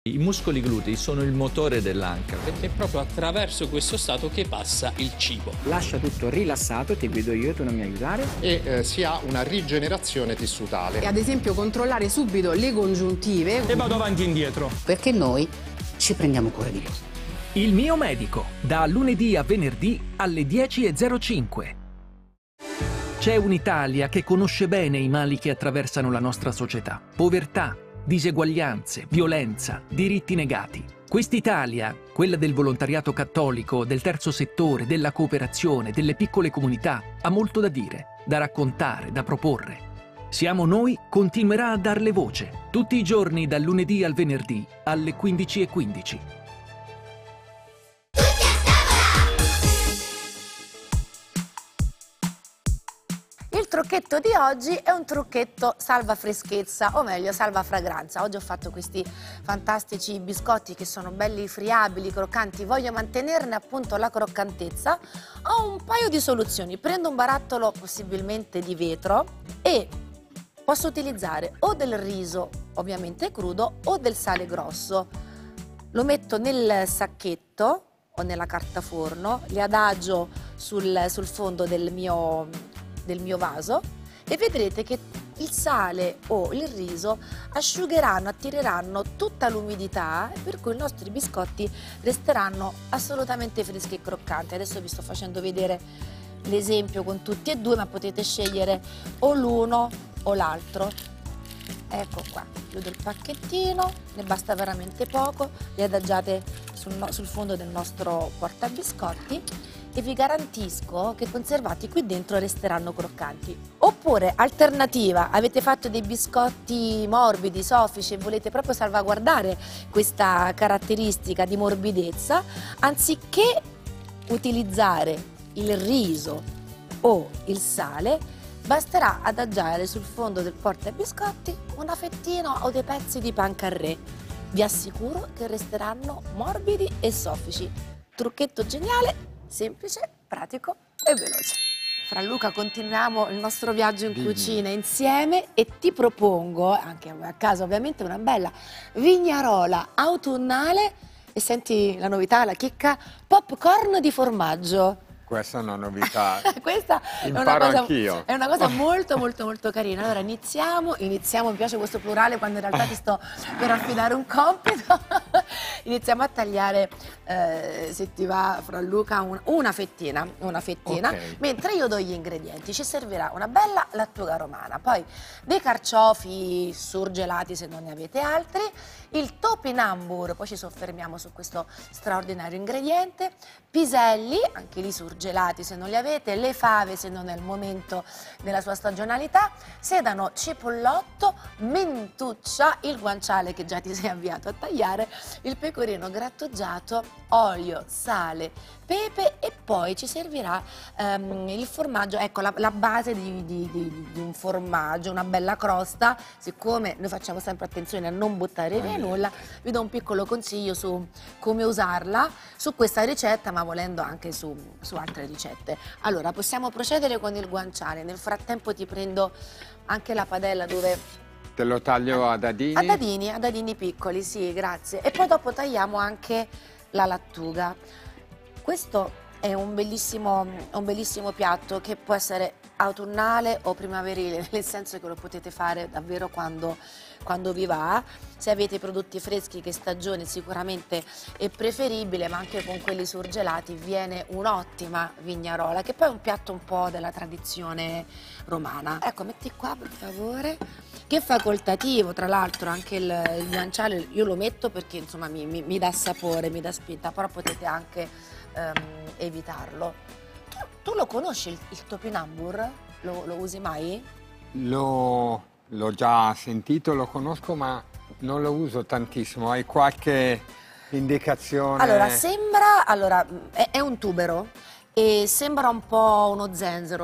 I muscoli glutei sono il motore dell'anca. Perché è proprio attraverso questo stato che passa il cibo. Lascia tutto rilassato, ti guido io, tu non mi aiutare. E si ha una rigenerazione tessutale. E ad esempio controllare subito le congiuntive. E vado avanti e indietro. Perché noi ci prendiamo cura di loro. Il mio medico, da lunedì a venerdì alle 10:05. C'è un'Italia che conosce bene i mali che attraversano la nostra società. Povertà, diseguaglianze, violenza, diritti negati. Quest'Italia, quella del volontariato cattolico, del terzo settore, della cooperazione, delle piccole comunità, ha molto da dire, da raccontare, da proporre. Siamo Noi continuerà a darle voce, tutti i giorni dal lunedì al venerdì alle 15:15. Il trucchetto di oggi è un trucchetto salva freschezza, o meglio salva fragranza. Oggi ho fatto questi fantastici biscotti che sono belli friabili, croccanti. Voglio mantenerne appunto la croccantezza. Ho un paio di soluzioni. Prendo un barattolo possibilmente di vetro e posso utilizzare o del riso ovviamente crudo o del sale grosso. Lo metto nel sacchetto o nella carta forno, li adagio sul fondo del mio vaso e vedrete che il sale o il riso asciugheranno, attireranno tutta l'umidità, per cui i nostri biscotti resteranno assolutamente freschi e croccanti. Adesso vi sto facendo vedere l'esempio con tutti e due, ma potete scegliere o l'uno o l'altro. Ecco qua, chiudo il pacchettino, ne basta veramente poco, li adagiate sul fondo del nostro portabiscotti e vi garantisco che conservati qui dentro resteranno croccanti. Oppure, alternativa, avete fatto dei biscotti morbidi, soffici e volete proprio salvaguardare questa caratteristica di morbidezza, anziché utilizzare il riso o il sale, basterà adagiare sul fondo del portabiscotti una fettina o dei pezzi di pan carré. Vi assicuro che resteranno morbidi e soffici. Trucchetto geniale, semplice, pratico e veloce. Fra Luca continuiamo il nostro viaggio in cucina insieme e ti propongo, anche a casa ovviamente, una bella vignarola autunnale e senti la novità, la chicca, popcorn di formaggio. Questa è una novità. Questa anch'io. È una cosa molto molto molto carina. Allora iniziamo, mi piace questo plurale quando in realtà ti sto per affidare un compito. Iniziamo a tagliare, se ti va fra Luca, una fettina, okay. Mentre io do gli ingredienti. Ci servirà una bella lattuga romana, poi dei carciofi surgelati se non ne avete altri, il topinambur, poi ci soffermiamo su questo straordinario ingrediente, piselli, anche lì surgelati se non li avete, le fave se non è il momento della sua stagionalità, sedano, cipollotto, mentuccia, il guanciale che già ti sei avviato a tagliare, il pecorino grattugiato, olio, sale, pepe e poi ci servirà il formaggio, ecco la base di un formaggio, una bella crosta. Siccome noi facciamo sempre attenzione a non buttare via nulla, vi do un piccolo consiglio su come usarla su questa ricetta, ma volendo anche su altre ricette. Allora possiamo procedere con il guanciale. Nel frattempo ti prendo anche la padella dove... Te lo taglio a dadini? A dadini piccoli, sì, grazie. E poi dopo tagliamo anche la lattuga. Questo è un bellissimo piatto che può essere autunnale o primaverile, nel senso che lo potete fare davvero quando vi va. Se avete prodotti freschi che stagione sicuramente è preferibile, ma anche con quelli surgelati viene un'ottima vignarola, che poi è un piatto un po' della tradizione romana. Ecco, metti qua per favore, che è facoltativo, tra l'altro anche il guanciale io lo metto perché insomma mi dà sapore, mi dà spinta, però potete anche evitarlo. Tu lo conosci il topinambur? Lo usi mai? L'ho già sentito, lo conosco, ma non lo uso tantissimo. Hai qualche indicazione? Allora, è un tubero e sembra un po' uno zenzero,